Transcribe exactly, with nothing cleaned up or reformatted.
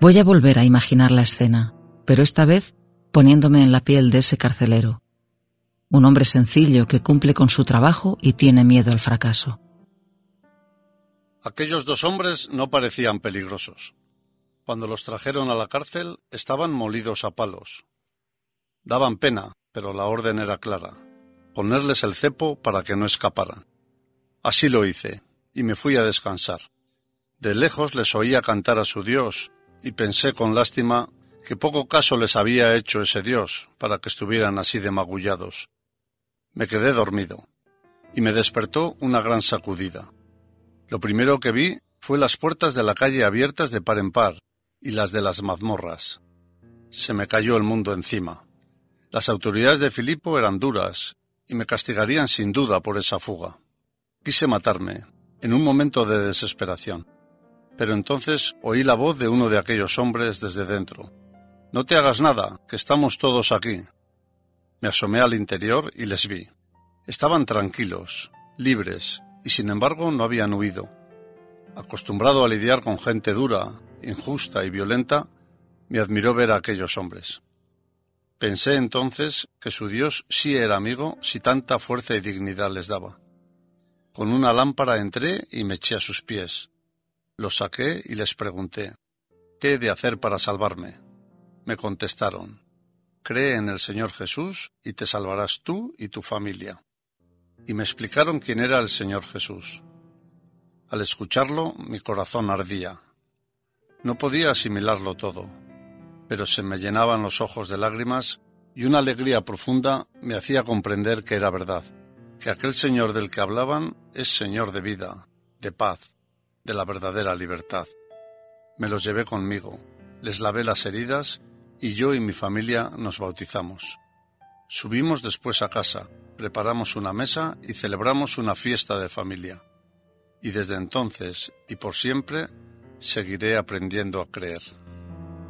Voy a volver a imaginar la escena, pero esta vez poniéndome en la piel de ese carcelero. Un hombre sencillo que cumple con su trabajo y tiene miedo al fracaso. Aquellos dos hombres no parecían peligrosos. Cuando los trajeron a la cárcel, estaban molidos a palos. Daban pena, pero la orden era clara: ponerles el cepo para que no escaparan. Así lo hice, y me fui a descansar. De lejos les oía cantar a su Dios, y pensé con lástima que poco caso les había hecho ese Dios para que estuvieran así de magullados. Me quedé dormido, y me despertó una gran sacudida. Lo primero que vi fue las puertas de la calle abiertas de par en par, y las de las mazmorras. Se me cayó el mundo encima. Las autoridades de Filipo eran duras, y me castigarían sin duda por esa fuga. Quise matarme, en un momento de desesperación, pero entonces oí la voz de uno de aquellos hombres desde dentro. «No te hagas nada, que estamos todos aquí». Me asomé al interior y les vi. Estaban tranquilos, libres, y sin embargo no habían huido. Acostumbrado a lidiar con gente dura, injusta y violenta, me admiró ver a aquellos hombres. Pensé entonces que su Dios sí era amigo si tanta fuerza y dignidad les daba. Con una lámpara entré y me eché a sus pies. Los saqué y les pregunté: «¿Qué he de hacer para salvarme?». Me contestaron: «Cree en el Señor Jesús y te salvarás tú y tu familia». Y me explicaron quién era el Señor Jesús. Al escucharlo, mi corazón ardía. No podía asimilarlo todo, pero se me llenaban los ojos de lágrimas y una alegría profunda me hacía comprender que era verdad, que aquel Señor del que hablaban es Señor de vida, de paz, de la verdadera libertad. Me los llevé conmigo, les lavé las heridas y yo y mi familia nos bautizamos. Subimos después a casa, preparamos una mesa y celebramos una fiesta de familia. Y desde entonces y por siempre seguiré aprendiendo a creer.